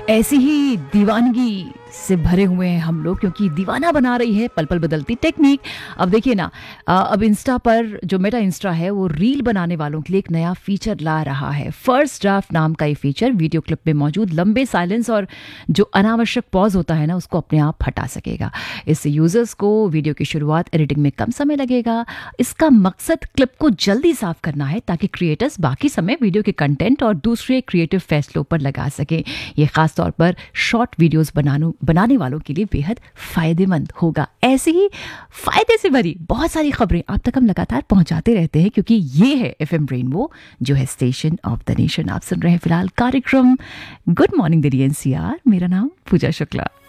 ऐसी ही दीवानगी से भरे हुए हैं हम लोग, क्योंकि दीवाना बना रही है पल पल बदलती टेक्निक। अब देखिए ना, अब इंस्टा पर जो मेटा इंस्टा है वो रील बनाने वालों के लिए एक नया फीचर ला रहा है। फर्स्ट ड्राफ्ट नाम का ये फीचर वीडियो क्लिप में मौजूद लंबे साइलेंस और जो अनावश्यक पॉज होता है ना, उसको अपने आप हटा सकेगा। इससे यूजर्स को वीडियो की शुरुआत एडिटिंग में कम समय लगेगा। इसका मकसद क्लिप को जल्दी साफ करना है ताकि क्रिएटर्स बाकी समय वीडियो के कंटेंट और दूसरे क्रिएटिव फैसलों पर लगा सकें। ये खास तौर पर शॉर्ट वीडियोस बनाने वालों के लिए बेहद फायदेमंद होगा। ऐसे ही फायदे से भरी बहुत सारी खबरें आप तक हम लगातार पहुंचाते रहते हैं, क्योंकि ये है एफएम रेनबो, जो है स्टेशन ऑफ द नेशन। आप सुन रहे हैं फिलहाल कार्यक्रम गुड मॉर्निंग दिल्ली एनसीआर। मेरा नाम पूजा शुक्ला।